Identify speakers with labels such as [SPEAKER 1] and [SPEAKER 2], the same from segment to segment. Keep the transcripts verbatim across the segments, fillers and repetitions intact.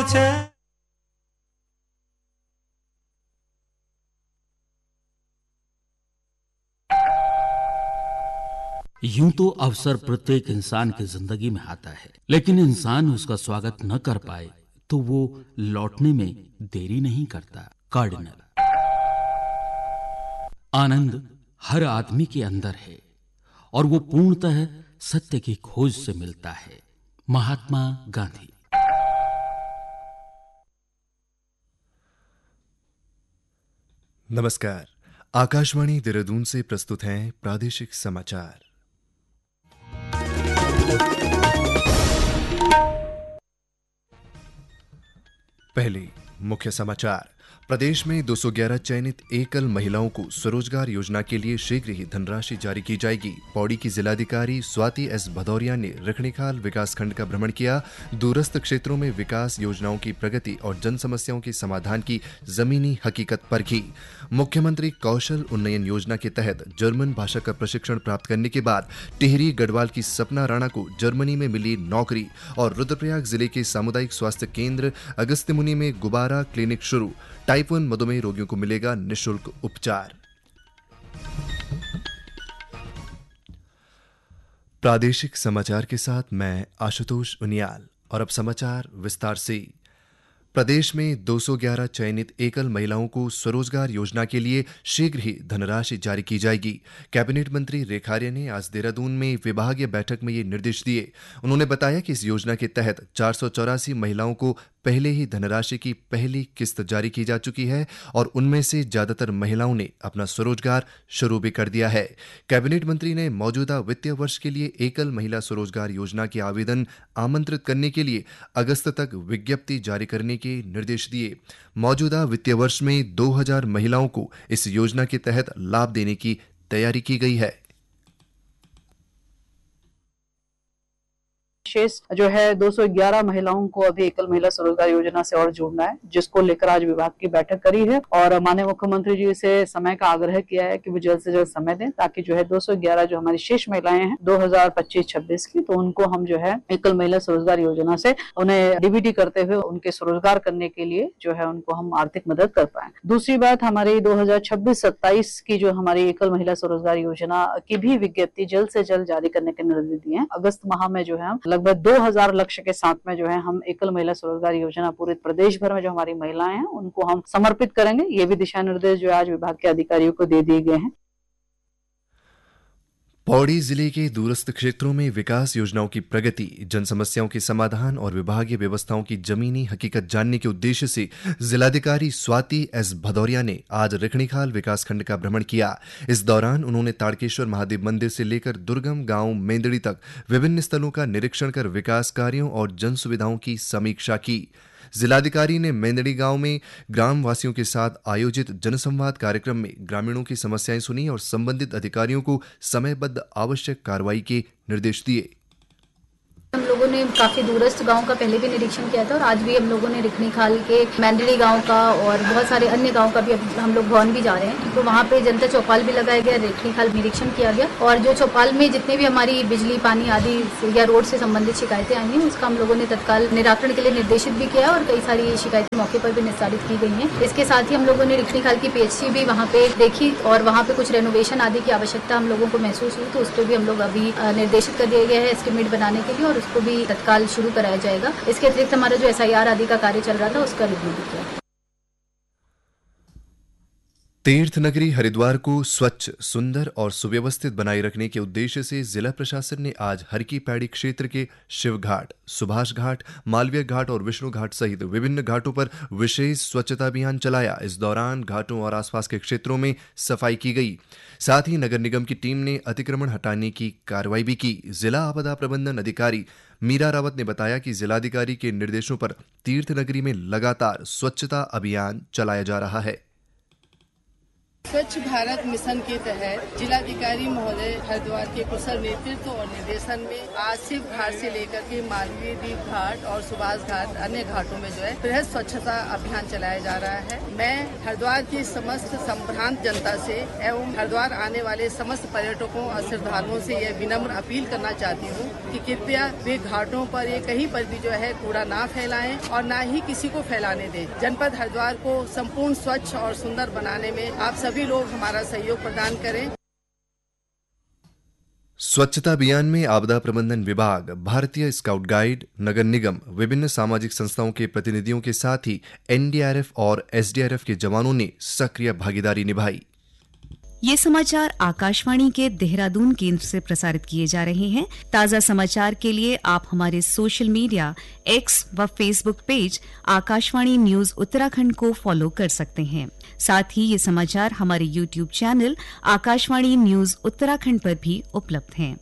[SPEAKER 1] पूछे।
[SPEAKER 2] यूं तो अवसर प्रत्येक इंसान की जिंदगी में आता है, लेकिन इंसान उसका स्वागत न कर पाए तो वो लौटने में देरी नहीं करता। कार्डिनल। आनंद हर आदमी के अंदर है और वो पूर्णतः सत्य की खोज से मिलता है। महात्मा गांधी।
[SPEAKER 3] नमस्कार। आकाशवाणी देहरादून से प्रस्तुत हैं प्रादेशिक समाचार। पहले मुख्य समाचार। प्रदेश में दो सौ ग्यारह चयनित एकल महिलाओं को स्वरोजगार योजना के लिए शीघ्र ही धनराशि जारी की जाएगी। पौड़ी की जिलाधिकारी स्वाति एस भदौरिया ने रखणीखाल विकासखंड का भ्रमण किया। दूरस्थ क्षेत्रों में विकास योजनाओं की प्रगति और जन समस्याओं के समाधान की जमीनी हकीकत परखी। मुख्यमंत्री कौशल उन्नयन योजना के तहत जर्मन भाषा का प्रशिक्षण प्राप्त करने के बाद टिहरी गढ़वाल की सपना राणा को जर्मनी में मिली नौकरी। और रुद्रप्रयाग जिले के सामुदायिक स्वास्थ्य केंद्र अगस्त्यमुनि में गुब्बारा क्लिनिक शुरू। टाइप वन मधुमेह रोगियों को मिलेगा निःशुल्क उपचार। प्रादेशिक समाचार के साथ मैं आशुतोष उनियाल। और अब समाचार विस्तार से। प्रदेश में दो सौ ग्यारह चयनित एकल महिलाओं को स्वरोजगार योजना के लिए शीघ्र ही धनराशि जारी की जाएगी। कैबिनेट मंत्री रेखा आर्य ने आज देहरादून में विभागीय बैठक में ये निर्देश दिए। उन्होंने बताया कि इस योजना के तहत चार सौ चौरासी महिलाओं को पहले ही धनराशि की पहली किस्त जारी की जा चुकी है और उनमें से ज्यादातर महिलाओं ने अपना स्वरोजगार शुरू भी कर दिया है। कैबिनेट मंत्री ने मौजूदा वित्तीय वर्ष के लिए एकल महिला स्वरोजगार योजना के आवेदन आमंत्रित करने के लिए अगस्त तक विज्ञप्ति जारी करने के निर्देश दिए। मौजूदा वित्तीय वर्ष में दो हज़ार महिलाओं को इस योजना के तहत लाभ देने की तैयारी की गई है।
[SPEAKER 4] शेष जो है दो सौ ग्यारह महिलाओं को अभी एकल महिला स्वरोजगार योजना से और जोड़ना है, जिसको लेकर आज विभाग की बैठक करी है और माननीय मुख्यमंत्री जी से समय का आग्रह किया है कि वो जल्द से जल्द समय दें ताकि जो है दो सौ ग्यारह जो हमारी शेष महिलाएं हैं दो हज़ार पच्चीस छब्बीस की, तो उनको हम जो है एकल महिला स्वरोजगार योजना से उन्हें डीबीटी करते हुए उनके स्वरोजगार करने के लिए जो है उनको हम आर्थिक मदद कर पाए। दूसरी बात, हमारी दो हज़ार छब्बीस सत्ताईस की जो हमारी एकल महिला स्वरोजगार योजना की भी विज्ञप्ति जल्द से जल्द जारी करने के निर्देश दिए हैं। अगस्त माह में जो है लगभग दो हज़ार लक्ष्य के साथ में जो है हम एकल महिला स्वरोजगार योजना पूरे प्रदेश भर में जो हमारी महिलाएं हैं उनको हम समर्पित करेंगे। ये भी दिशा निर्देश जो आज विभाग के अधिकारियों को दे दिए गए हैं।
[SPEAKER 3] पौड़ी जिले के दूरस्थ क्षेत्रों में विकास योजनाओं की प्रगति, जन समस्याओं के समाधान और विभागीय व्यवस्थाओं की जमीनी हकीकत जानने के उद्देश्य से जिलाधिकारी स्वाति एस भदौरिया ने आज रखणीखाल विकासखंड का भ्रमण किया। इस दौरान उन्होंने ताड़केश्वर महादेव मंदिर से लेकर दुर्गम गांव मेंदड़ी तक विभिन्न स्थलों का निरीक्षण कर विकास कार्यों और जन सुविधाओं की समीक्षा की। जिलाधिकारी ने मेंदड़ी गांव में ग्राम वासियों के साथ आयोजित जनसंवाद कार्यक्रम में ग्रामीणों की समस्याएं सुनी और संबंधित अधिकारियों को समयबद्ध आवश्यक कार्रवाई के निर्देश दिए।
[SPEAKER 5] हम लोगों ने काफी दूरस्थ गांव का पहले भी निरीक्षण किया था और आज भी हम लोगों ने रखणीखाल के मेंदड़ी गांव का और बहुत सारे अन्य गांव का भी हम लोग भवन भी जा रहे हैं, तो वहां पे जनता चौपाल भी लगाया गया, रखणीखाल निरीक्षण किया गया और जो चौपाल में जितने भी हमारी बिजली पानी आदि या रोड से संबंधित शिकायतें आई हैं उसका हम लोगों ने तत्काल निराकरण के लिए निर्देशित भी किया और कई सारी शिकायतें मौके पर भी निस्तारित की गई हैं। इसके साथ ही हम लोगों ने रखणीखाल की पीएचसी भी वहाँ पे देखी और वहाँ पे कुछ रेनोवेशन आदि की आवश्यकता हम लोगों को महसूस हुई, तो उस पर भी हम लोग अभी निर्देशित कर दिया गया है एस्टिमेट बनाने के लिए और उसको भी तत्काल शुरू कराया जाएगा। इसके अतिरिक्त हमारा जो एसआईआर आदि का कार्य चल रहा था उसका रिव्यू भी किया।
[SPEAKER 3] तीर्थ नगरी हरिद्वार को स्वच्छ, सुंदर और सुव्यवस्थित बनाए रखने के उद्देश्य से जिला प्रशासन ने आज हर की पैड़ी क्षेत्र के शिव घाट, सुभाष घाट, मालवीय घाट और विष्णु घाट सहित विभिन्न घाटों पर विशेष स्वच्छता अभियान चलाया। इस दौरान घाटों और आसपास के क्षेत्रों में सफाई की गई। साथ ही नगर निगम की टीम ने अतिक्रमण हटाने की कार्रवाई भी की। जिला आपदा प्रबंधन अधिकारी मीरा रावत ने बताया कि जिलाधिकारी के निर्देशों पर तीर्थ नगरी में लगातार स्वच्छता अभियान चलाया जा रहा है।
[SPEAKER 1] स्वच्छ भारत मिशन के तहत जिलाधिकारी महोदय हरिद्वार के कुशल नेतृत्व और निर्देशन में आज शिव घाट से लेकर के मालवीय दीप घाट और सुभाष घाट अन्य घाटों में जो है बृहद स्वच्छता अभियान चलाया जा रहा है। मैं हरिद्वार की समस्त संभ्रांत जनता से एवं हरिद्वार आने वाले समस्त पर्यटकों और श्रद्धालुओं से यह विनम्र अपील करना चाहती हूँ कि कृपया वे घाटों पर ये कहीं पर भी जो है कूड़ा ना फैलाएं और न ही किसी को फैलाने दें। जनपद हरिद्वार को संपूर्ण स्वच्छ और सुंदर बनाने में आप सभी लोग हमारा सहयोग प्रदान करें।
[SPEAKER 3] स्वच्छता अभियान में आपदा प्रबंधन विभाग, भारतीय स्काउट गाइड, नगर निगम, विभिन्न सामाजिक संस्थाओं के प्रतिनिधियों के साथ ही एन डी आर एफ और एस डी आर एफ के जवानों ने सक्रिय भागीदारी निभाई।
[SPEAKER 6] ये समाचार आकाशवाणी के देहरादून केंद्र से प्रसारित किए जा रहे हैं। ताज़ा समाचार के लिए आप हमारे सोशल मीडिया एक्स व Facebook page Akashvani news Uttarakhand को फॉलो कर सकते हैं। साथ ही ये समाचार हमारे YouTube channel Akashvani news Uttarakhand पर भी उपलब्ध हैं।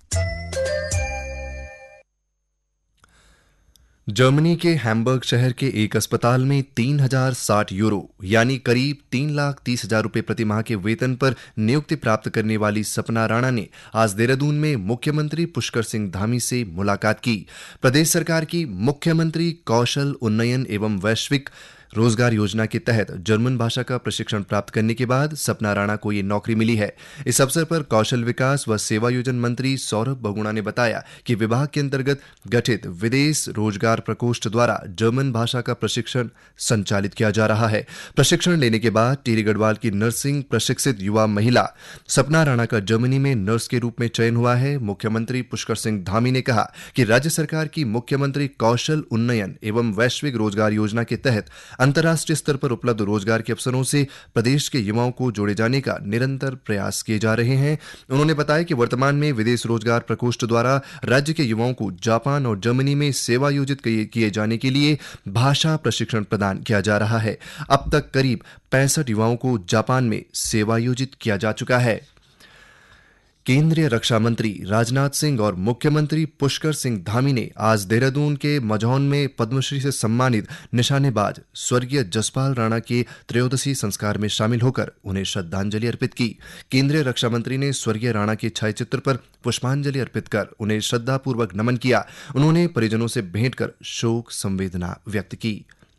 [SPEAKER 3] जर्मनी के हैम्बर्ग शहर के एक अस्पताल में तीन हजार साठ यूरो यानी करीब तीन लाख तीस हजार रुपये प्रति माह के वेतन पर नियुक्ति प्राप्त करने वाली सपना राणा ने आज देहरादून में मुख्यमंत्री पुष्कर सिंह धामी से मुलाकात की। प्रदेश सरकार की मुख्यमंत्री कौशल उन्नयन एवं वैश्विक रोजगार योजना के तहत जर्मन भाषा का प्रशिक्षण प्राप्त करने के बाद सपना राणा को ये नौकरी मिली है। इस अवसर पर कौशल विकास व सेवायोजन मंत्री सौरभ बहुगुणा ने बताया कि विभाग के अंतर्गत गठित विदेश रोजगार प्रकोष्ठ द्वारा जर्मन भाषा का प्रशिक्षण संचालित किया जा रहा है। प्रशिक्षण लेने के बाद टिहरी गढ़वाल की नर्सिंग प्रशिक्षित युवा महिला सपना राणा का जर्मनी में नर्स के रूप में चयन हुआ है। मुख्यमंत्री पुष्कर सिंह धामी ने कहा कि राज्य सरकार की मुख्यमंत्री कौशल उन्नयन एवं वैश्विक रोजगार योजना के तहत अंतर्राष्ट्रीय स्तर पर उपलब्ध रोजगार के अवसरों से प्रदेश के युवाओं को जोड़े जाने का निरंतर प्रयास किए जा रहे हैं। उन्होंने बताया कि वर्तमान में विदेश रोजगार प्रकोष्ठ द्वारा राज्य के युवाओं को जापान और जर्मनी में सेवायोजित किए जाने के लिए भाषा प्रशिक्षण प्रदान किया जा रहा है। अब तक करीब पैंसठ युवाओं को जापान में सेवायोजित किया जा चुका है। केंद्रीय रक्षा मंत्री राजनाथ सिंह और मुख्यमंत्री पुष्कर सिंह धामी ने आज देहरादून के मझौन में पद्मश्री से सम्मानित निशानेबाज स्वर्गीय जसपाल राणा के त्रयोदशी संस्कार में शामिल होकर उन्हें श्रद्धांजलि अर्पित की। केंद्रीय रक्षा मंत्री ने स्वर्गीय राणा के छायाचित्र पर पुष्पांजलि अर्पित कर उन्हें श्रद्धापूर्वक नमन किया। उन्होंने परिजनों से भेंट कर शोक संवेदना व्यक्त की।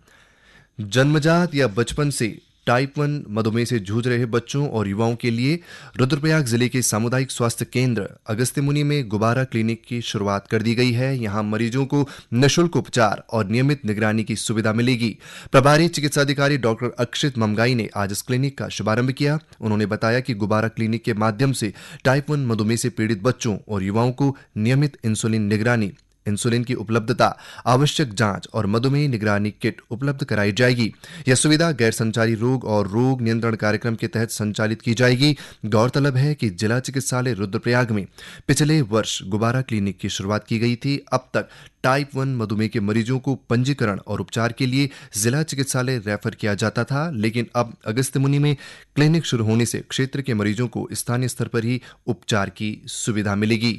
[SPEAKER 3] जन्मजात या बचपन से टाइप वन मधुमेह से जूझ रहे बच्चों और युवाओं के लिए रुद्रप्रयाग जिले के सामुदायिक स्वास्थ्य केंद्र अगस्त्यमुनि में गुब्बारा क्लिनिक की शुरुआत कर दी गई है। यहां मरीजों को निःशुल्क उपचार और नियमित निगरानी की सुविधा मिलेगी। प्रभारी चिकित्साधिकारी डॉक्टर अक्षित ममगाई ने आज इस क्लिनिक का शुभारंभ किया। उन्होंने बताया कि गुब्बारा क्लिनिक के माध्यम से टाइप वन मधुमेह से पीड़ित बच्चों और युवाओं को नियमित इंसुलिन निगरानी, इंसुलिन की उपलब्धता, आवश्यक जांच और मधुमेह निगरानी किट उपलब्ध कराई जाएगी। यह सुविधा गैर संचारी रोग और रोग नियंत्रण कार्यक्रम के तहत संचालित की जाएगी। गौरतलब है कि जिला चिकित्सालय रुद्रप्रयाग में पिछले वर्ष गुब्बारा क्लिनिक की शुरुआत की गई थी। अब तक टाइप वन मधुमेह के मरीजों को पंजीकरण और उपचार के लिए जिला चिकित्सालय रेफर किया जाता था, लेकिन अब अगस्त्यमुनि में क्लिनिक शुरू होने से क्षेत्र के मरीजों को स्थानीय स्तर पर ही उपचार की सुविधा मिलेगी।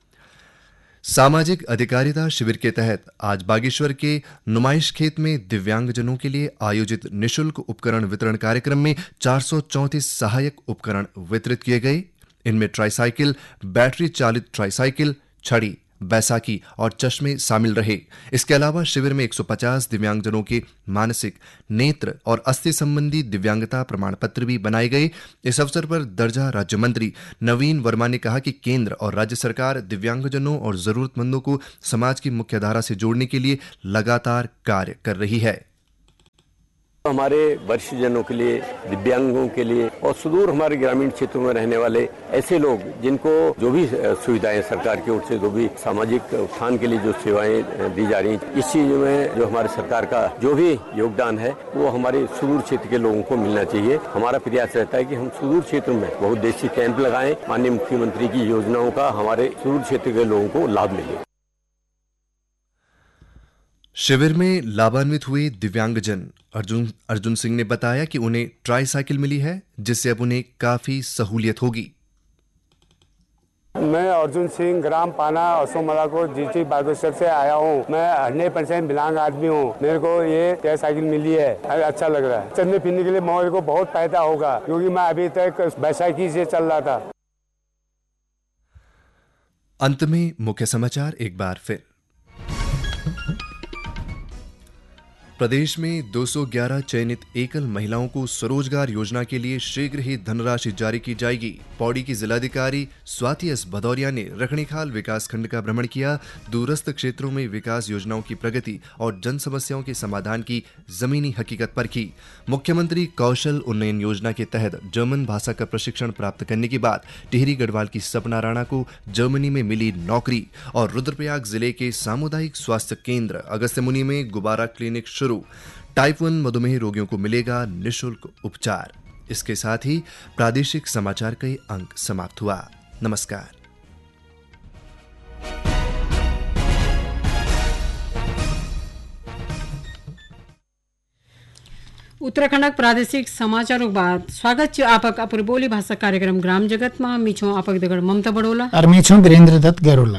[SPEAKER 3] सामाजिक अधिकारिता शिविर के तहत आज बागेश्वर के नुमाइश खेत में दिव्यांगजनों के लिए आयोजित निशुल्क उपकरण वितरण कार्यक्रम में चार सौ चौंतीस सहायक उपकरण वितरित किए गए। इनमें ट्राईसाइकिल, बैटरी चालित ट्राईसाइकिल, छड़ी, बैसाखी और चश्मे शामिल रहे। इसके अलावा शिविर में एक सौ पचास दिव्यांगजनों के मानसिक, नेत्र और अस्थि संबंधी दिव्यांगता प्रमाण पत्र भी बनाए गए। इस अवसर पर दर्जा राज्य मंत्री नवीन वर्मा ने कहा कि केंद्र और राज्य सरकार दिव्यांगजनों और जरूरतमंदों को समाज की मुख्यधारा से जोड़ने के लिए लगातार कार्य कर रही है।
[SPEAKER 7] हमारे वरिष्ठ जनों के लिए, दिव्यांगों के लिए और सुदूर हमारे ग्रामीण क्षेत्रों में रहने वाले ऐसे लोग जिनको जो भी सुविधाएं सरकार की ओर से, जो भी सामाजिक उत्थान के लिए जो सेवाएं दी जा रही हैं, इस चीज में जो हमारे सरकार का जो भी योगदान है वो हमारे सुदूर क्षेत्र के लोगों को मिलना चाहिए। हमारा प्रयास रहता है कि हम सुदूर क्षेत्र में बहुउद्देशीय कैंप लगाएं, माननीय मुख्यमंत्री की योजनाओं का हमारे सुदूर क्षेत्र के लोगों को लाभ मिले।
[SPEAKER 3] शिविर में लाभान्वित हुए दिव्यांगजन अर्जुन अर्जुन सिंह ने बताया कि उन्हें ट्राई साइकिल मिली है, जिससे अब उन्हें काफी सहूलियत होगी।
[SPEAKER 8] मैं अर्जुन सिंह ग्राम पाना असोमला को डिस्ट्रिक्ट बागेश्वर से आया हूँ। मैं हंड्रेड परसेंट विकलांग आदमी हूँ। मेरे को ये गैस साइकिल मिली है, अच्छा लग रहा है। चलने फिरने के लिए मेरे को बहुत फायदा होगा, क्योंकि मैं अभी तक बैसाखी से चल रहा था।
[SPEAKER 3] अंत में मुख्य समाचार एक बार फिर। प्रदेश में दो सौ ग्यारह चयनित एकल महिलाओं को स्वरोजगार योजना के लिए शीघ्र ही धनराशि जारी की जाएगी। पौड़ी की जिलाधिकारी स्वाति एस भदौरिया ने रखणीखाल विकास खंड का भ्रमण किया। दूरस्थ क्षेत्रों में विकास योजनाओं की प्रगति और जन समस्याओं के समाधान की जमीनी हकीकत परखी। मुख्यमंत्री कौशल उन्नयन योजना के तहत जर्मन भाषा का प्रशिक्षण प्राप्त करने के बाद टिहरी गढ़वाल की सपना राणा को जर्मनी में मिली नौकरी। और रुद्रप्रयाग जिले के सामुदायिक स्वास्थ्य केंद्र अगस्त्यमुनि में गुब्बारा क्लिनिक शुरू। टाइप वन मधुमेह रोगियों को मिलेगा निःशुल्क उपचार। इसके साथ ही प्रादेशिक समाचार का ये अंक समाप्त हुआ। नमस्कार।
[SPEAKER 9] उत्तराखंड प्रादेशिक समाचारों के बाद स्वागत है आपक अपर बोली भाषा कार्यक्रम ग्राम जगत में। मीछो आपक दगड़ ममता बड़ोला
[SPEAKER 10] और मीछो वीरेंद्र दत्त गैरोला।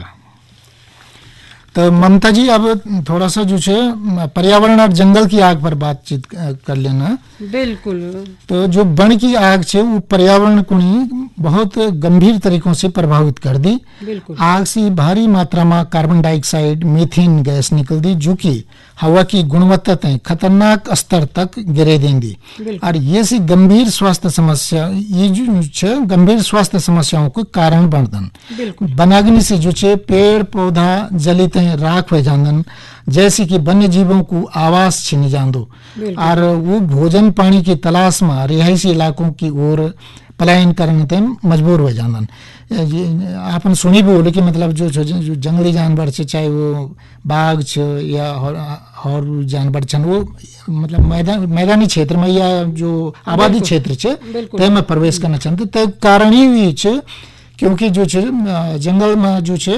[SPEAKER 10] तो ममता जी, अब थोड़ा सा जो है पर्यावरण और जंगल की आग पर बातचीत कर लेना।
[SPEAKER 9] बिल्कुल।
[SPEAKER 10] तो जो वन की आग है वो पर्यावरण को बहुत गंभीर तरीकों से प्रभावित कर दी।
[SPEAKER 9] बिल्कुल।
[SPEAKER 10] आग से भारी मात्रा में कार्बन डाइऑक्साइड मीथेन गैस निकल दी, जो कि हवा की गुणवत्ता तय खतरनाक स्तर तक गिरे देंगी। और ये सी गंभीर स्वास्थ्य समस्या, ये जो गंभीर स्वास्थ्य समस्याओं को कारण बनदन। बनाग्नि से जो है पेड़ पौधा जलित राख हो जान, जैसे कि वन्य जीवों को आवास छिन जांदो और वो भोजन पानी की तलाश में रिहायशी इलाकों की ओर पलायन करने तय मजबूर हो जान। आपन सुनी भी बोले कि मतलब जो, जो, जो जंगली जानवर छे, चाहे वो बाघ छे या और, और जानवर छन, वो मतलब मैदान मैदानी क्षेत्र में या जो आबादी क्षेत्र छे तय में प्रवेश करना चाहते। तय कारण ही छे क्योंकि जो छे जंगल में जो छे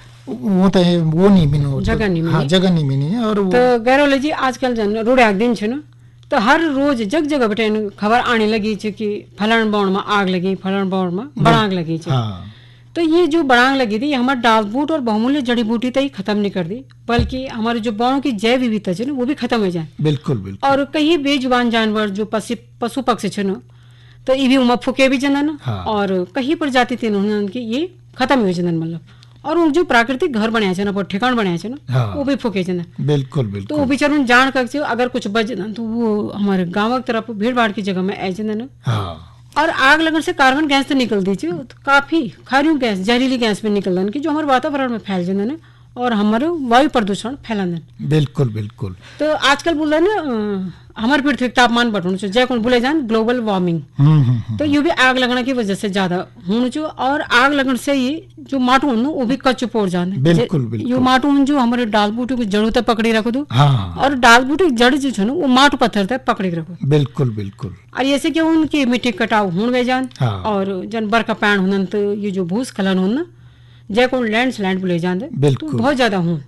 [SPEAKER 10] वो तो वो नहीं मिनो,
[SPEAKER 9] जगह नहीं मिनी।
[SPEAKER 10] हाँ, जगह नहीं मिनी। और
[SPEAKER 9] तो गैरोले जी आजकल जन रोड दिन छे ना, तो हर रोज जग जगह बटे खबर आने लगी छे कि फलान बाण में आग लगी, फलान बाण में बड़ांग लगी छे।
[SPEAKER 10] हाँ।
[SPEAKER 9] तो ये जो बड़ांग लगी थी, ये हमारे डाल बूट और बहुमूल्य जड़ी बूटी तो ही खत्म नहीं कर दी, बल्कि हमारे जो बाणों की जैव विविधता है ना वो भी खत्म हो जाए।
[SPEAKER 10] बिल्कुल बिल्कुल।
[SPEAKER 9] और कई बेजुबान जानवर जो पशु पशु पक्षी छे ना, तो ये भी उमा फुके भी जन ना।
[SPEAKER 10] हाँ।
[SPEAKER 9] और कहीं प्रजाति तीन उनकी ये खत्म हो जन मतलब। और उन जो प्राकृतिक घर बनाया छे ना, ठिकान बनाया छे ना,
[SPEAKER 10] हाँ।
[SPEAKER 9] वो भी फुके जन।
[SPEAKER 10] बिल्कुल बिल्कुल।
[SPEAKER 9] तो वो बेचारों जान कर अगर कुछ बच ना, तो वो हमारे गाँव की तरफ भीड़ भाड़ की जगह में ऐसे ना।
[SPEAKER 10] हाँ।
[SPEAKER 9] और आग लगने से कार्बन गैस तो निकलती थी, तो काफी खारियों गैस जहरीली गैस में निकलन की जो हमारे वातावरण में फैल जाने ना और हमारे वायु प्रदूषण फैलाने।
[SPEAKER 10] बिल्कुल बिल्कुल।
[SPEAKER 9] तो आजकल बोल रहे ना हमारे पृथ्वी तापमान बढ़ने से जय कौन बोले जान ग्लोबल वार्मिंग। तो ये भी आग लगने की वजह से ज्यादा होने जो, और आग लगने से ये जो माटू ना वो भी कच्चो पोड़ जाने।
[SPEAKER 10] बिल्कुल बिल्कुल।
[SPEAKER 9] ये माटू जो हमारे डाल बूटे को जड़ों तक पकड़ी रखो दो।
[SPEAKER 10] हाँ।
[SPEAKER 9] और डाल बूटे जड़ जो है ना वो माटू पत्थर तक पकड़ी रखो।
[SPEAKER 10] बिल्कुल बिल्कुल।
[SPEAKER 9] और ऐसे क्यों उनकी मिट्टी कटाव होने गए जान।
[SPEAKER 10] हाँ।
[SPEAKER 9] और जन बरका पैण होना, तो ये जो भूस्खलन होना जय कौन लैंड स्लाइड बोले जान दे, तो बहुत ज्यादा हूं।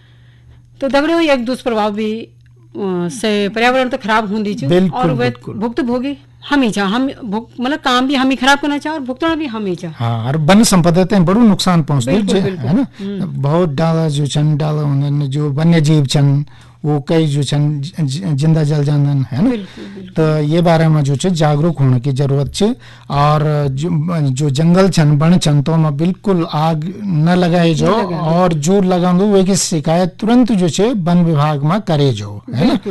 [SPEAKER 9] तो दगड़े एक दुष्प्रभाव भी से पर्यावरण तो खराब हों दीजिए। और वे भुक्त भोगी हम ही चाह, हम मतलब काम भी हम ही खराब करना चाह और भुगतना भी हम ही चाह।
[SPEAKER 10] हाँ, और वन संपदा ते बड़ो नुकसान पहुंचते है ना। बहुत डाला जो छन डाला होने जो वन्य जीव छन वो कई जो छन जिंदा जल जान है ना। तो ये बारे में जो छे जागरूक होने की जरूरत छे। और जो, जो जंगल छन वन छन तो में बिल्कुल आग न लगाए जो, और जो लगा दो वे की शिकायत तुरंत जो छे वन विभाग में करे जो, है ना।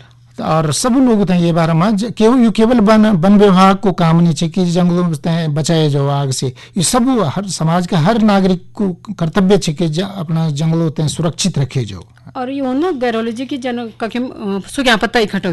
[SPEAKER 10] और सब लोग ये बारे में केवल केवल वन वन विभाग को काम नहीं चाहिए कि जंगलों बचाए जाओ आग से। ये सब हर समाज का हर नागरिक को कर्तव्य है कि अपना जंगलों सुरक्षित रखे जाओ।
[SPEAKER 9] और ये ना गैरोलॉजी की जन कखे सुग्या पत्ता इकट्ठा